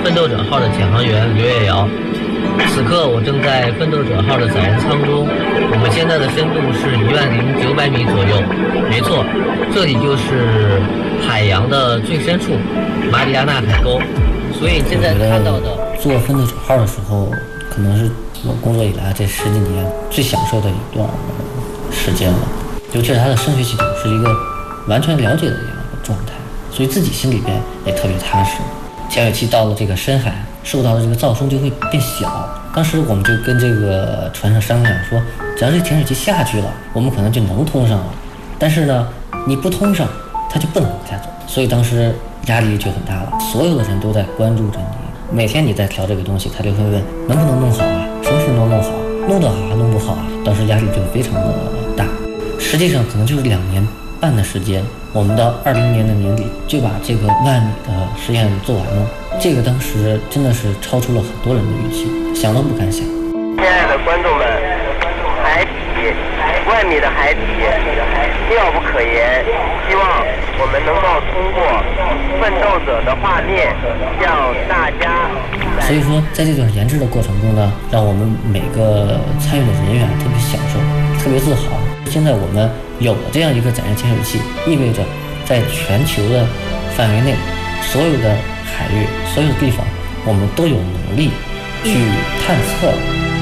奋斗者号的潜航员刘月瑶。此刻我正在奋斗者号的载人舱中，我们现在的深度是10900米左右。没错，这里就是海洋的最深处，马里亚纳海沟。所以现在看到的坐奋斗者号的时候，可能是我工作以来这10几年最享受的一段时间了。尤其是它的声学系统是一个完全了解的这样一个状态，所以自己心里边也特别踏实。潜水器到了这个深海，受到的这个噪声就会变小。当时我们就跟这个船上商量说，只要这潜水器下去了，我们可能就能通上了。但是呢，你不通上，它就不能往下走。所以当时压力就很大了，所有的人都在关注着你。每天你在调这个东西，他就会问能不能弄好啊，什么时候能弄好，弄得好还弄不好啊。当时压力就非常的大。实际上可能就是2年半的时间，我们到20年的年底就把这个10000米的实验做完了。这个当时真的是超出了很多人的预期，想都不敢想。 亲爱的观众们，海底10000米的海底妙不可言，希望我们能够通过奋斗者的画面向大家。 所以说在这段研制的过程中呢，让我们每个参与的人员特别享受，特别自豪。现在我们有了这样一个载人潜水器，意味着在全球的范围内，所有的海域、所有的地方，我们都有能力去探测